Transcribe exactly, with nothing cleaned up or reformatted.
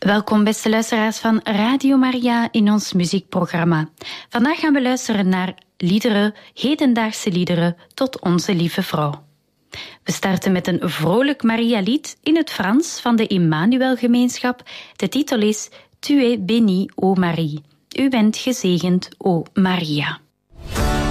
Welkom beste luisteraars van Radio Maria in ons muziekprogramma. Vandaag gaan we luisteren naar liederen, hedendaagse liederen tot onze lieve vrouw. We starten met een vrolijk Maria-lied in het Frans van de Emmanuel-gemeenschap. De titel is Tu es bénie, ô Marie. U bent gezegend, ô Maria.